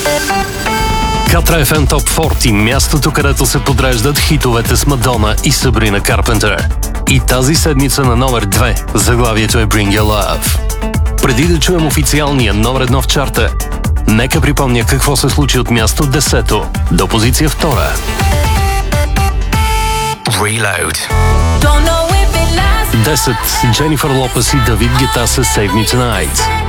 Катра FM Top 40, мястото, където се подреждат хитовете с Мадона и Сабрина Карпентър. И тази седмица на номер 2 заглавието е Bring Your Love. Преди да чуем официалния номер 1 в чарта, нека припомня какво се случи от място 10 до позиция 2. Reload. 10. Дженифър Лопес и Давид Гета с Save Me Tonight.